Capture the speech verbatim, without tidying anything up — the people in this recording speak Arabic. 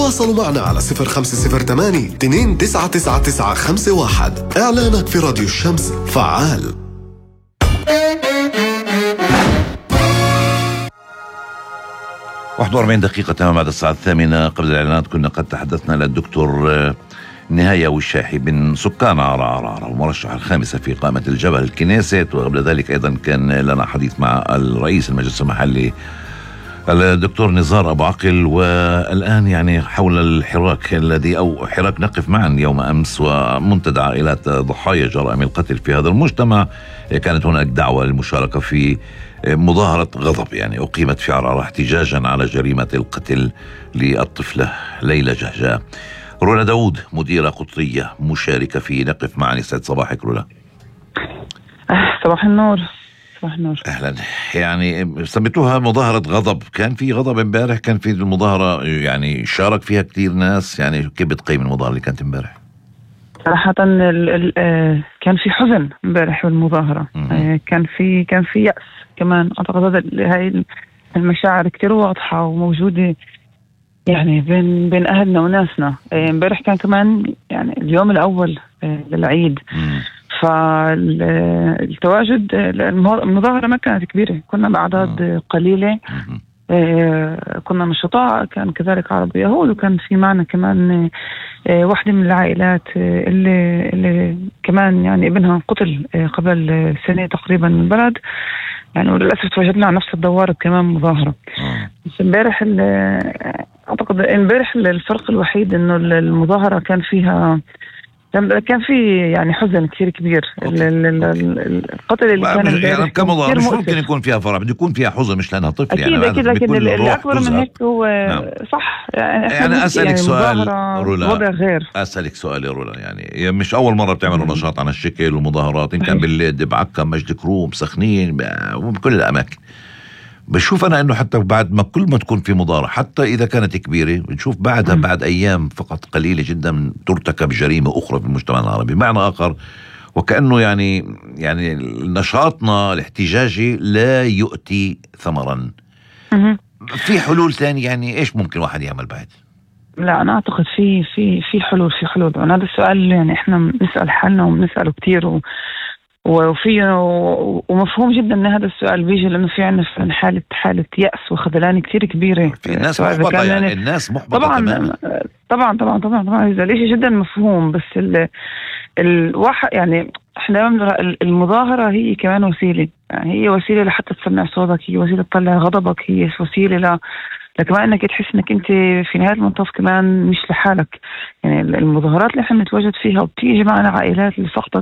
تواصلوا معنا على صفر خمسة صفر ثمانية اثنين تسعة تسعة تسعة خمسة واحد. إعلانك في راديو الشمس فعال. واحد وأربعين دقيقة تمام بعد الساعة الثامنة. قبل الإعلانات كنا قد تحدثنا للدكتور نهاية والشاحي من سكان عرعر ومرشح الخامسة في قائمة الجبهة الكنيست، وقبل ذلك أيضا كان لنا حديث مع الرئيس المجلس المحلي الدكتور نزار أبو عقل. والآن يعني حول الحراك الذي أو حراك نقف معا يوم أمس ومنتدى عائلات ضحايا جرائم القتل في هذا المجتمع. كانت هناك دعوة للمشاركة في مظاهرة غضب يعني أقيمت في عرعر احتجاجا على جريمة القتل للطفلة ليلى جهجاء. رولا داود مديرة قطرية مشاركة في نقف معا. يسعد صباحك رولا. صباح النور. صباح النور. أهلا. يعني سميتوها مظاهرة غضب، كان في غضب امبارح؟ كان في المظاهرة يعني شارك فيها كتير ناس، يعني كيف بتقيم المظاهرة اللي كانت امبارح؟ صراحة ال ال كان في حزن امبارح بالمظاهرة، كان في كان في يأس كمان. أعتقد هذا هاي المشاعر كتير واضحة وموجودة يعني بين بين أهلنا وناسنا. امبارح كان كمان يعني اليوم الأول للعيد، فالتواجد المظاهرة ما كانت كبيرة، كنا بأعداد قليلة، كنا نشطاء. كان كذلك عرب يهود، وكان في معنا كمان واحدة من العائلات اللي, اللي كمان يعني ابنها قتل قبل سنة تقريبا من البلد يعني، وللأسف تواجدنا على نفس الدوار كمان مظاهرة. بس امبارح أعتقد امبارح الفرق الوحيد إنه المظاهرة كان فيها كان في يعني حزن كثير كبير. القتل اللي كان يعني كمظاهرة مش ممكن يكون فيها فرح، بده يكون فيها حزن مش لأنها طفل. أكيد يعني أكيد، لكن الأكبر من هيك هو نعم. صح يعني, يعني أسألك يعني سؤال رولا، غير. أسألك سؤال يا رولا، يعني مش أول مرة بتعملوا نشاط عن الشكل ومظاهرات، إن كان بالليل بعكا مجد كروم سخنين وبكل الأماكن. بشوف أنا أنه حتى بعد ما كل ما تكون في مظاهرة حتى إذا كانت كبيرة بنشوف بعدها بعد أيام فقط قليلة جدا ترتكب جريمة أخرى في المجتمع العربي. معنى آخر وكأنه يعني يعني نشاطنا الاحتجاجي لا يؤتي ثمرا. في حلول ثانية يعني إيش ممكن واحد يعمل بعد؟ لا أنا أعتقد في في في حلول في حلول وأنا هذا السؤال يعني إحنا بنسأل حالنا وبنسأله كتير و وفي ومفهوم جدا ان هذا السؤال بيجي لانه في عندنا حاله حاله يأس وخذلان كثير كبيره. في الناس محبطه يعني الناس محبطه طبعا تماما. طبعا طبعا طبعا طبعا هذا الشيء جدا مفهوم. بس ال الواحد يعني احنا المظاهره هي كمان وسيله، يعني هي وسيله لحتى تسمع صوتك، هي وسيله تطلع غضبك، هي وسيله ل لكن انك تحس انك انت في نهايه المطاف كمان مش لحالك. يعني المظاهرات اللي احنا نتواجد فيها وبتيجي معنا عائلات اللي سقطت